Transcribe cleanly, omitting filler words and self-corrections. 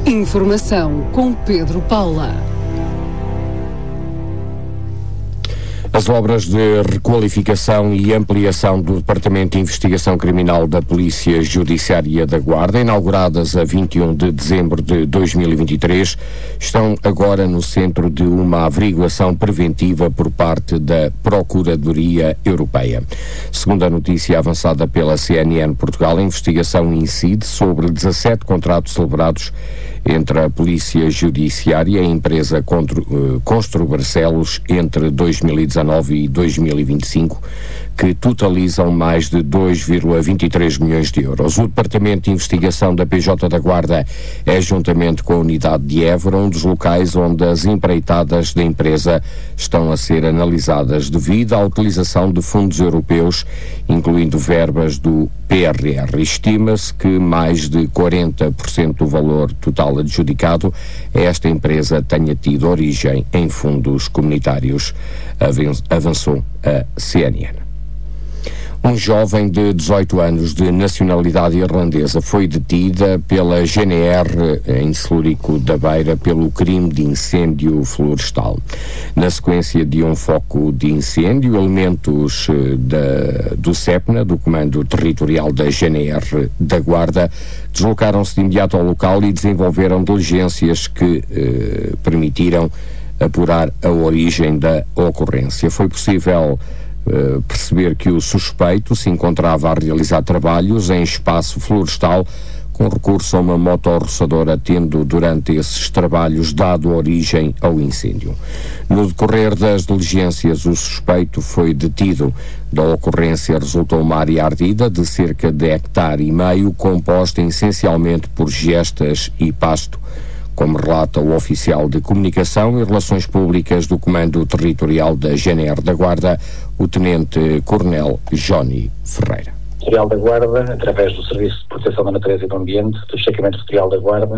Informação com Pedro Paula. As obras de requalificação e ampliação do Departamento de Investigação Criminal da Polícia Judiciária da Guarda, inauguradas a 21 de dezembro de 2023, estão agora no centro de uma averiguação preventiva por parte da Procuradoria Europeia. Segundo a notícia avançada pela CNN Portugal, a investigação incide sobre 17 contratos celebrados entre a Polícia Judiciária e a empresa Constru Barcelos entre 2019 e 2025, que totalizam mais de 2,23 milhões de euros. O Departamento de Investigação da PJ da Guarda é, juntamente com a Unidade de Évora, um dos locais onde as empreitadas da empresa estão a ser analisadas devido à utilização de fundos europeus, incluindo verbas do PRR. Estima-se que mais de 40% do valor total adjudicado a esta empresa tenha tido origem em fundos comunitários, avançou a CNN. Um jovem de 18 anos de nacionalidade irlandesa foi detida pela GNR em Celurico da Beira pelo crime de incêndio florestal. Na sequência de um foco de incêndio, elementos do CEPNA, do Comando Territorial da GNR da Guarda, deslocaram-se de imediato ao local e desenvolveram diligências que permitiram apurar a origem da ocorrência. Foi possível perceber que o suspeito se encontrava a realizar trabalhos em espaço florestal com recurso a uma motorroçadora, tendo durante esses trabalhos dado origem ao incêndio. No decorrer das diligências, o suspeito foi detido. Da ocorrência resultou uma área ardida de cerca de 1,5 hectares, composta essencialmente por gestas e pasto, como relata o oficial de Comunicação e Relações Públicas do Comando Territorial da GNR da Guarda, o Tenente-Coronel Johnny Ferreira. Territorial da Guarda, através do Serviço de Proteção da Natureza e do Ambiente, do Destacamento Territorial da Guarda,